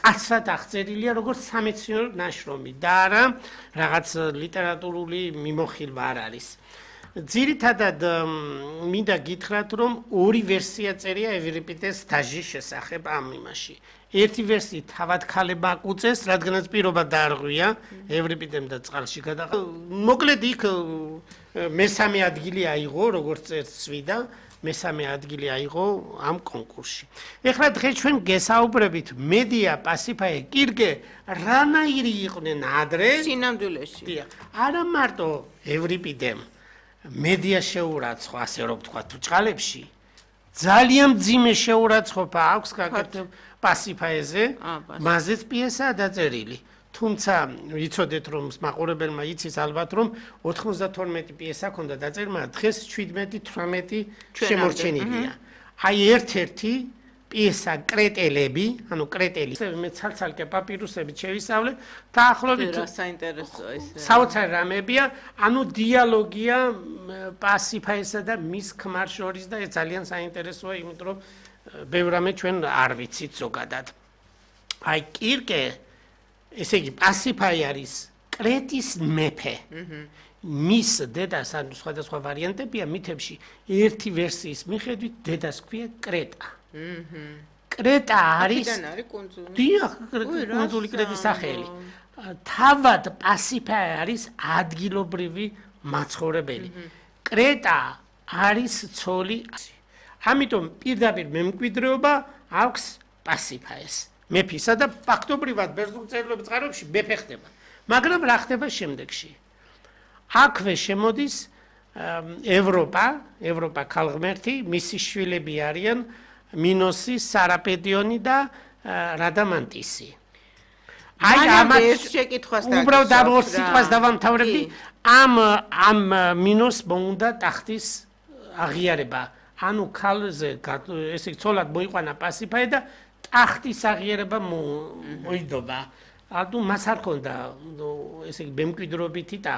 კაცრად აღწერილია როგორც სამეცნიერო ნაშრომი და არა რაღაც ლიტერატურული მიმოხილვა არ არის. ძირითადად მინდა გითხრათ, რომ ორი ვერსია წერია ევრიპიდეს დაჟის შესახებ ამ იმაში. ერთი ვერსიით თავად ქალებმა აკუწეს, რადგანაც პირობა დაარღვია ევრიპიდემ და წყალში გადაყო. მოკლედ იქ მესამე ადგილი აიღო, როგორც წერს წვიდა, მესამე ადგილი აიღო ამ კონკურსში. ეხლა დღეს ჩვენ გესაუბრებით მედია პასიფაე კირკე რანაირი იყვნენ ადრე სინამდვილეში. არა მარტო ევრიპიდემ მედია შეურაცხო, ასე რომ ვთქვათ, ბრჭყალებში ძალიან მძიმე შეურაცხყოფა აქვს გაკეთებ პასიფაეზე, მაზეც პიესაა დაწერილი. თუმცა ვიცოდეთ რომ მაყურებელმა იცის ალბათ რომ 92 პიესა ქონდა დაწერილი, მაგრამ დღეს 17-18 შემორჩენილია. აი ერთ-ერთი პიესა კრეტელები, ანუ კრეტელი, მე ცალ-ცალკე პაპირუსებით შევისწავლე, დაახლოებით საინტერესოა ეს. საოცარ რამებია, ანუ დიალოგია პასიფაესა და მის ქმარ შორის და ეს ძალიან საინტერესოა, იმიტომ რომ ბევრ რამე ჩვენ არ ვიცით ზოგადად. აი კირკე ესე იგი პასიფაე არის კრეტის მეფე. მის დედას ანუ სხვადასხვა ვარიანტებია მითებში ერთი ვერსიის მიხედვით დედას ქვია კრეტა. კრეტა არის კუნძული კრეტის სახელი. თავად პასიფაე არის ადგილობრივი მაცხოვრებელი. კრეტა არის ცოლი. ამიტომ პირდაპირ მემკვიდრეობა აქვს პასიფაეს. მეფისა და ფაქტობრივად ბერძნულ წერილობის წყაროებში მეფე ხდება. მაგრამ რა ხდება შემდეგში? აქვე შემოდის ევროპა ქალღმერთი, მისი შვილები არიან მინოსი, სარაპედიონი და რადამანტისი. აი ამათ შეკითხვას უბრალოდ ამ ორ სიტყვას დავამთავრებდი. ამ მინოს მოუნდა ტახტის აღიარება. ანუ ქალზე ესე ცოლად მოიყვანა პასიფაე და ტახტის აღიარება მოიდობა. ანუ მას არ ქონდა ესე იგი მემკვიდრეობითი